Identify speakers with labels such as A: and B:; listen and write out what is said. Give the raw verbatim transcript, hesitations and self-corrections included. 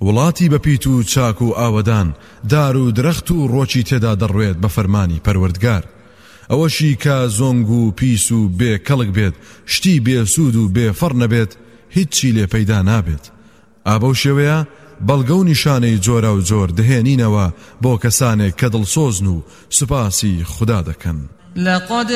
A: وڵاتی بەپیت و چاک و ئاوەدان دار و درەخت و ڕۆکی تێدا دەڕوێت بە فەرمانی پەروەردگار ئەوەشی کە زۆنگ و پیس و بێ کەڵک بێت شتی بێ سوود و بێ فەڕ نەبێت هیچی لێ پەیدا نابێت ئابەو شێوەیە بەڵگە و نیشانەی جۆرە و جۆر دەهێنینەوە بۆ کەسانێک کە دڵسۆزن و سوپاسی خوددا دەکەن.